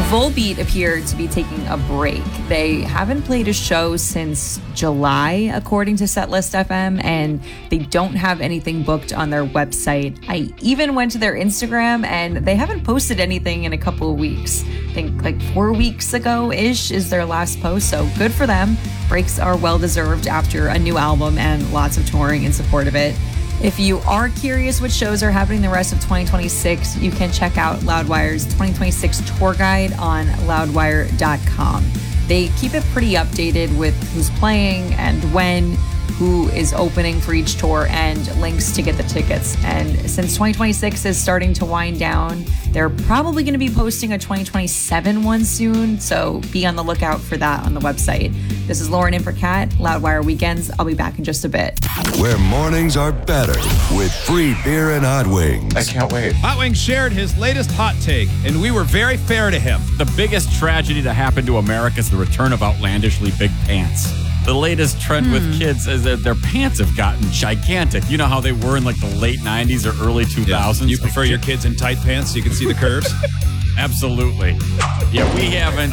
Volbeat appeared to be taking a break. They haven't played a show since July, according to Setlist FM, and they don't have anything booked on their website. I even went to their Instagram, and they haven't posted anything in a couple of weeks. I think like 4 weeks ago-ish is their last post, so good for them. Breaks are well-deserved after a new album and lots of touring in support of it. If you are curious what shows are happening the rest of 2026, you can check out Loudwire's 2026 tour guide on loudwire.com. They keep it pretty updated with who's playing and when, who is opening for each tour, and links to get the tickets. And since 2026 is starting to wind down, they're probably going to be posting a 2027 one soon, so be on the lookout for that on the website. This is Lauren in for Kat, Loudwire Weekends. I'll be back in just a bit. Where mornings are better with free beer and hot wings. I can't wait. Hot Wings shared his latest hot take, and we were very fair to him. The biggest tragedy to happen to America is the return of outlandishly big pants. The latest trend with kids is that their pants have gotten gigantic. You know how they were in like the late 90s or early 2000s? You prefer your kids in tight pants so you can see the curves? Absolutely. Yeah, we haven't.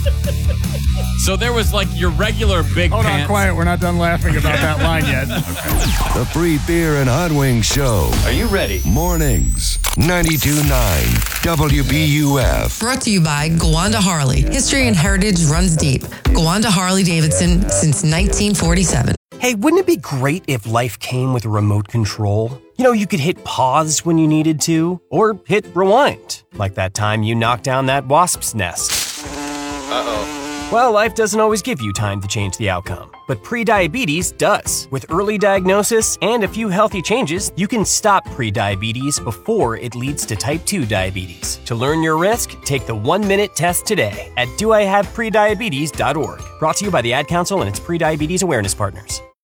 So there was like your regular big Hold pants. on, quiet. We're not done laughing about that line yet. The free beer and hot wings show. Are you ready? Mornings, 92.9 WBUF. Brought to you by Gowanda Harley. History and heritage runs deep. Gowanda Harley Davidson since 1947. Hey, wouldn't it be great if life came with a remote control? You know, you could hit pause when you needed to, or hit rewind, like that time you knocked down that wasp's nest. Uh-oh. Well, life doesn't always give you time to change the outcome, but prediabetes does. With early diagnosis and a few healthy changes, you can stop prediabetes before it leads to type 2 diabetes. To learn your risk, take the 1-minute test today at doihaveprediabetes.org. Brought to you by the Ad Council and its prediabetes awareness partners.